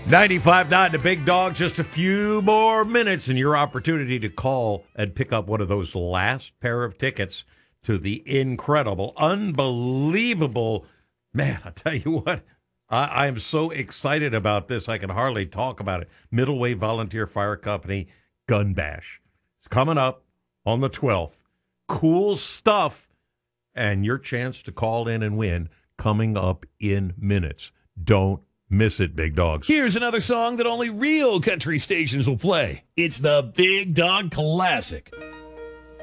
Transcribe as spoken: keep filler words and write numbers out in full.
ninety-five nine The Big Dog, just a few more minutes and your opportunity to call and pick up one of those last pair of tickets to the incredible, unbelievable, man, I tell you what, I, I am so excited about this, I can hardly talk about it. Middleway Volunteer Fire Company Gun Bash. It's coming up on the twelfth. Cool stuff, and your chance to call in and win coming up in minutes. Don't miss it, Big Dogs. Here's another song that only real country stations will play. It's the Big Dog Classic.